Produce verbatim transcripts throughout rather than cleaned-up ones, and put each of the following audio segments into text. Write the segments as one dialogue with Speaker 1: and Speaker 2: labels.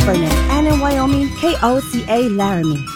Speaker 1: Vernon, and in Wyoming, K O C A Laramie.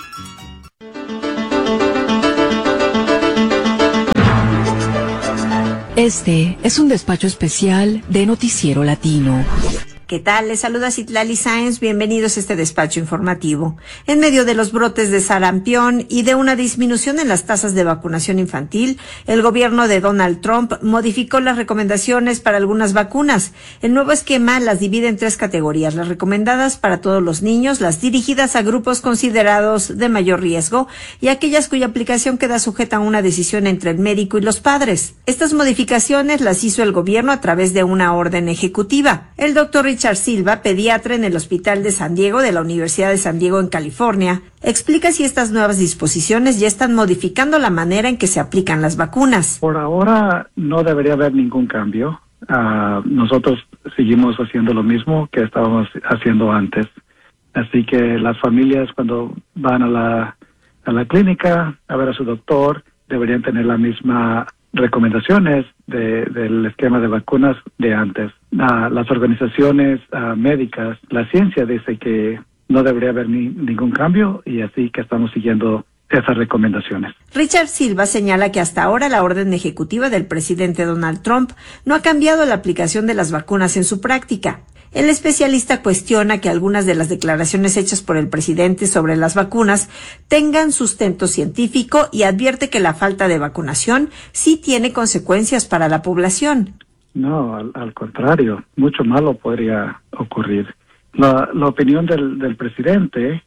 Speaker 2: Este es un despacho especial de Noticiero Latino.
Speaker 3: ¿Qué tal? Les saluda Citlali Sáenz. Bienvenidos a este despacho informativo. En medio de los brotes de sarampión y de una disminución en las tasas de vacunación infantil, el gobierno de Donald Trump modificó las recomendaciones para algunas vacunas. El nuevo esquema las divide en tres categorías: las recomendadas para todos los niños, las dirigidas a grupos considerados de mayor riesgo y aquellas cuya aplicación queda sujeta a una decisión entre el médico y los padres. Estas modificaciones las hizo el gobierno a través de una orden ejecutiva. El doctor Richard Silva, pediatra en el Hospital de San Diego de la Universidad de San Diego en California, explica si estas nuevas disposiciones ya están modificando la manera en que se aplican las vacunas.
Speaker 4: Por ahora no debería haber ningún cambio. Uh, nosotros seguimos haciendo lo mismo que estábamos haciendo antes. Así que las familias, cuando van a la, a la clínica a ver a su doctor, deberían tener la misma recomendaciones de, del esquema de vacunas de antes. Uh, las organizaciones uh, médicas, la ciencia dice que no debería haber ni, ningún cambio, y así que estamos siguiendo esas recomendaciones.
Speaker 3: Richard Silva señala que hasta ahora la orden ejecutiva del presidente Donald Trump no ha cambiado la aplicación de las vacunas en su práctica. El especialista cuestiona que algunas de las declaraciones hechas por el presidente sobre las vacunas tengan sustento científico y advierte que la falta de vacunación sí tiene consecuencias para la población.
Speaker 4: No, al, al contrario, mucho malo podría ocurrir. La, la opinión del, del presidente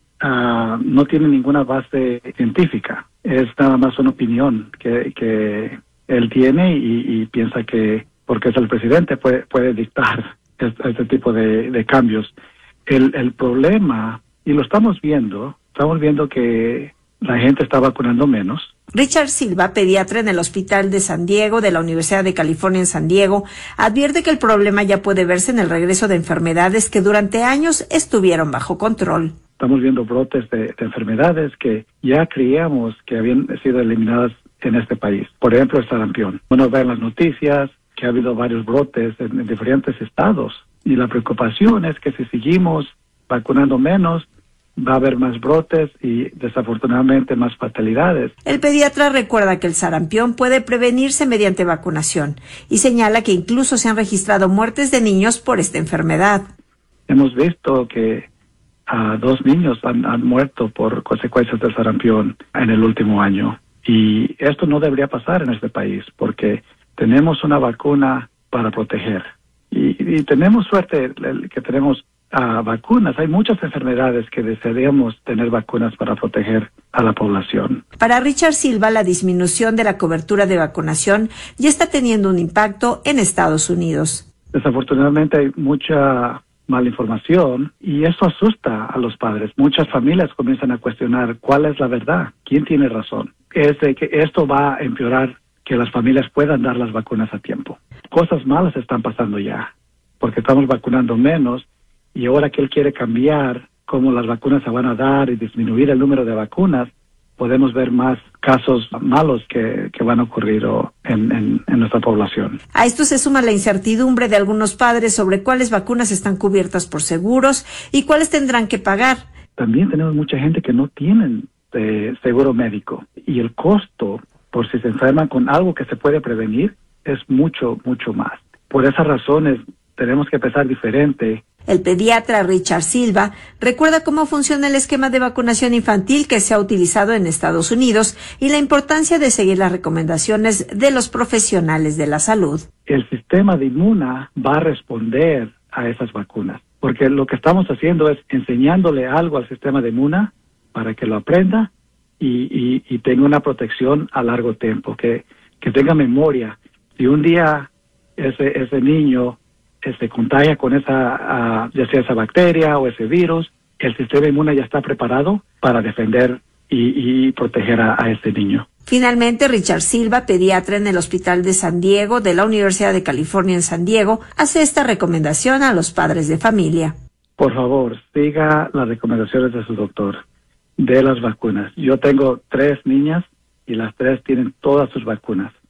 Speaker 4: uh, no tiene ninguna base científica. Es nada más una opinión que, que él tiene y, y piensa que porque es el presidente puede, puede dictar este tipo de, de cambios. El, el problema, y lo estamos viendo, estamos viendo que la gente está vacunando menos.
Speaker 3: Richard Silva, pediatra en el Hospital de San Diego de la Universidad de California en San Diego, advierte que el problema ya puede verse en el regreso de enfermedades que durante años estuvieron bajo control.
Speaker 4: Estamos viendo brotes de, de enfermedades que ya creíamos que habían sido eliminadas en este país. Por ejemplo, el sarampión. Uno ve en las noticias que ha habido varios brotes en, en diferentes estados, y la preocupación es que si seguimos vacunando menos, va a haber más brotes y desafortunadamente más fatalidades.
Speaker 3: El pediatra recuerda que el sarampión puede prevenirse mediante vacunación y señala que incluso se han registrado muertes de niños por esta enfermedad.
Speaker 4: Hemos visto que uh, dos niños han, han muerto por consecuencias del sarampión en el último año, y esto no debería pasar en este país porque tenemos una vacuna para proteger. Y, y tenemos suerte que tenemos uh, vacunas. Hay muchas enfermedades que desearíamos tener vacunas para proteger a la población.
Speaker 3: Para Richard Silva, la disminución de la cobertura de vacunación ya está teniendo un impacto en Estados Unidos.
Speaker 4: Desafortunadamente hay mucha mala información y eso asusta a los padres. Muchas familias comienzan a cuestionar cuál es la verdad, quién tiene razón. Es de que esto va a empeorar que las familias puedan dar las vacunas a tiempo. Cosas malas están pasando ya, porque estamos vacunando menos, y ahora que él quiere cambiar cómo las vacunas se van a dar y disminuir el número de vacunas, podemos ver más casos malos que, que van a ocurrir o, en, en, en nuestra población.
Speaker 3: A esto se suma la incertidumbre de algunos padres sobre cuáles vacunas están cubiertas por seguros y cuáles tendrán que pagar.
Speaker 4: También tenemos mucha gente que no tienen eh, seguro médico, y el costo por si se enferman con algo que se puede prevenir es mucho, mucho más. Por esas razones tenemos que pensar diferente.
Speaker 3: El pediatra Richard Silva recuerda cómo funciona el esquema de vacunación infantil que se ha utilizado en Estados Unidos y la importancia de seguir las recomendaciones de los profesionales de la salud.
Speaker 4: El sistema de inmuna va a responder a esas vacunas, porque lo que estamos haciendo es enseñándole algo al sistema de inmuna para que lo aprenda y, y, y tenga una protección a largo tiempo, que, que tenga memoria. Si un día ese, ese niño se contagia con esa, uh, ya sea esa bacteria o ese virus, el sistema inmune ya está preparado para defender y, y proteger a, a ese niño.
Speaker 3: Finalmente, Richard Silva, pediatra en el Hospital de San Diego de la Universidad de California en San Diego, hace esta recomendación a los padres de familia.
Speaker 4: Por favor, siga las recomendaciones de su doctor de las vacunas. Yo tengo tres niñas y las tres tienen todas sus vacunas.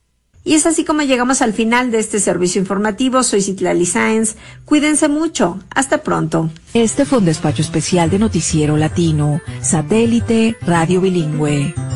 Speaker 3: Y es así como llegamos al final de este servicio informativo. Soy Citlali Sáenz. Cuídense mucho. Hasta pronto.
Speaker 2: Este fue un despacho especial de Noticiero Latino, Satélite Radio Bilingüe.